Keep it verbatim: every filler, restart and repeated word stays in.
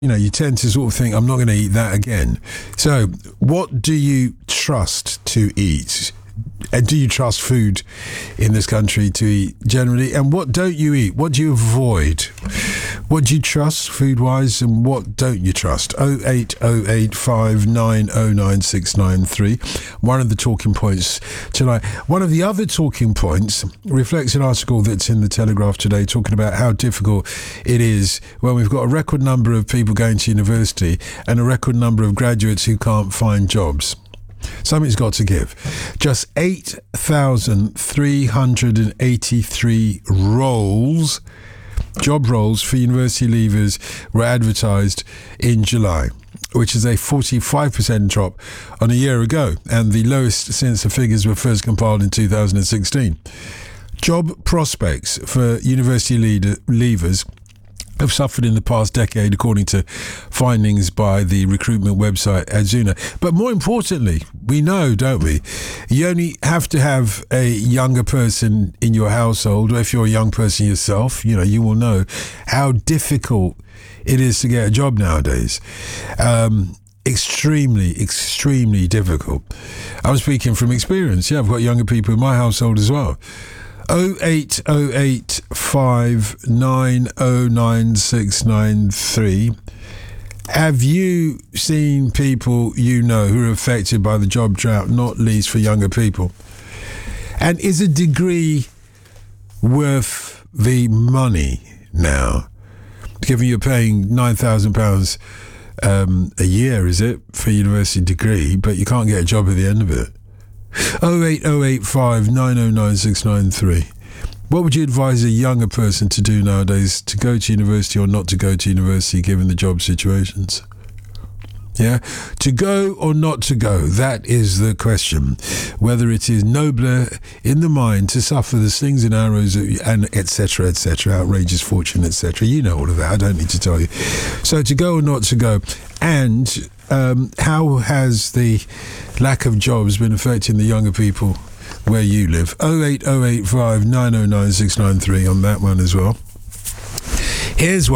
you know, you tend to sort of think, I'm not going to eat that again. So what do you trust to eat? And do you trust food in this country to eat generally? And what don't you eat? What do you avoid? What do you trust food-wise and what don't you trust? oh eight oh eight five nine oh nine six nine three. One of the talking points tonight. One of the other talking points reflects an article that's in the Telegraph today talking about how difficult it is when we've got a record number of people going to university and a record number of graduates who can't find jobs. Something's got to give. Just eight thousand three hundred eighty-three roles, job roles for university leavers were advertised in July, which is a forty-five percent drop on a year ago and the lowest since the figures were first compiled in two thousand sixteen. Job prospects for university leader, leavers have suffered in the past decade, according to findings by the recruitment website Adzuna. But more importantly, we know, don't we, you only have to have a younger person in your household, or if you're a young person yourself, you know, you will know how difficult it is to get a job nowadays. Um, extremely, extremely difficult. I'm speaking from experience. Yeah, I've got younger people in my household as well. oh eight oh eight five nine oh nine six nine three. Have you seen people you know who are affected by the job drought, not least for younger people? And is a degree worth the money now? Given you're paying nine thousand pounds um, a year, is it, for a university degree, but you can't get a job at the end of it? oh eight oh eight five nine oh nine six nine three. What would you advise a younger person to do nowadays, to go to university or not to go to university given the job situations? Yeah, to go or not to go, that is the question. Whether it is nobler in the mind to suffer the slings and arrows and et cetera, et cetera, outrageous fortune, et cetera. You know all of that. I don't need to tell you. So to go or not to go, and um, how has the lack of jobs been affecting the younger people where you live? oh eight oh eight five nine oh nine six nine three on that one as well. Here's one.